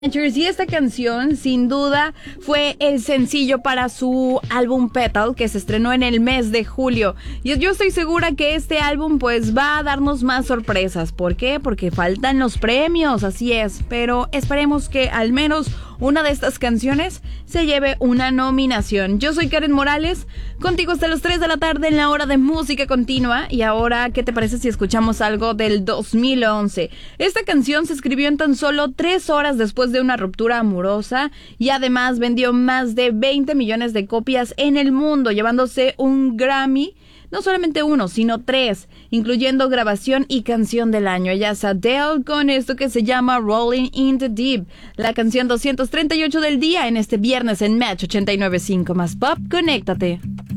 Y esta canción sin duda fue el sencillo para su álbum Petal, que se estrenó en el mes de julio. Y yo estoy segura que este álbum pues va a darnos más sorpresas. ¿Por qué? Porque faltan los premios, así es. Pero esperemos que al menos una de estas canciones se lleve una nominación. Yo soy Karen Morales, contigo hasta las 3 de la tarde en la hora de música continua. Y ahora, ¿qué te parece si escuchamos algo del 2011? Esta canción se escribió en tan solo 3 horas después de una ruptura amorosa y además vendió más de 20 millones de copias en el mundo, llevándose un Grammy. No solamente uno, sino 3, incluyendo grabación y canción del año. Ella es Adele con esto que se llama Rolling in the Deep, la canción 238 del día en este viernes en Match 89.5 más Pop. Conéctate.